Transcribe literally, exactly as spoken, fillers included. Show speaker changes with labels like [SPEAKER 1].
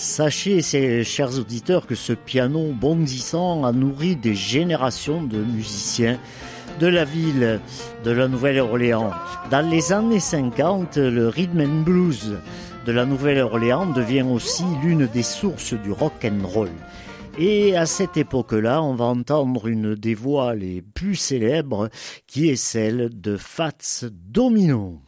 [SPEAKER 1] Sachez, chers auditeurs, que ce piano bondissant a nourri des générations de musiciens de la ville de la Nouvelle-Orléans. Dans les années cinquante, le rhythm and blues de la Nouvelle-Orléans devient aussi l'une des sources du rock and roll. Et à cette époque-là, on va entendre une des voix les plus célèbres, qui est celle de Fats Domino.